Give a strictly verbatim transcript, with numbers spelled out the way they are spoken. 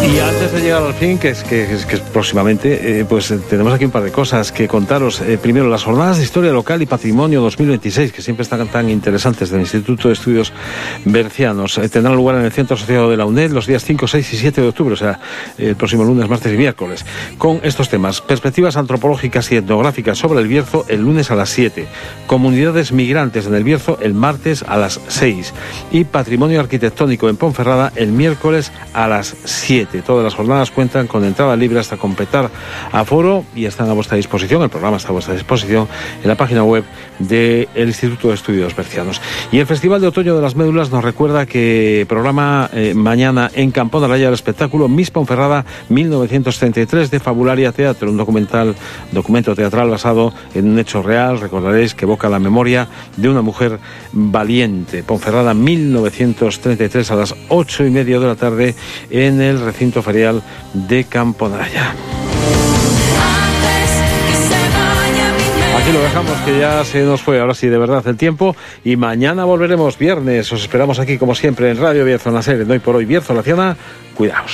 Y antes de llegar al fin, que es que es, que es próximamente, eh, pues eh, tenemos aquí un par de cosas que contaros. Eh, primero, las jornadas de Historia Local y Patrimonio dos mil veintiséis, que siempre están tan interesantes, del Instituto de Estudios Bercianos. Eh, tendrán lugar en el Centro Asociado de la UNED los días cinco, seis y siete de octubre, o sea, eh, el próximo lunes, martes y miércoles, con estos temas: perspectivas antropológicas y etnográficas sobre el Bierzo el lunes a las siete, comunidades migrantes en el Bierzo el martes a las seis y patrimonio arquitectónico en Ponferrada el miércoles a las siete. Todas las jornadas cuentan con entrada libre hasta completar aforo y están a vuestra disposición, el programa está a vuestra disposición en la página web del Instituto de Estudios Bercianos. Y el Festival de Otoño de las Médulas nos recuerda que programa eh, mañana en Campón de Araya el espectáculo Miss Ponferrada mil novecientos treinta y tres de Fabularia Teatro, un documental, documento teatral basado en un hecho real. Recordaréis que evoca la memoria de una mujer valiente. Ponferrada mil novecientos treinta y tres a las ocho y media de la tarde en el recinto ferial de Campón de Araya. Aquí lo dejamos, que ya se nos fue ahora sí de verdad el tiempo, y mañana volveremos viernes. Os esperamos aquí como siempre en Radio Bierzo, en la serie de Hoy por Hoy Bierzo la Ciana. Cuidaos.